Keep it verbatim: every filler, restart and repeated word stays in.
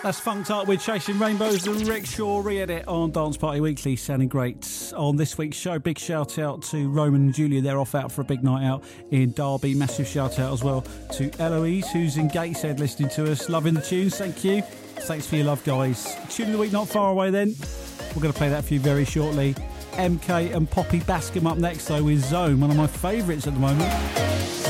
That's Funked Up with Chasing Rainbows, the Rick Shaw re-edit on Dance Party Weekly, sounding great. On this week's show, big shout out to Roman and Julia, they're off out for a big night out in Derby. Massive shout out as well to Eloise, who's in Gateshead listening to us, loving the tunes, thank you. Thanks for your love, guys. Tune of the week not far away then. We're going to play that for you very shortly. M K and Poppy Bascom up next though with Zone, one of my favourites at the moment.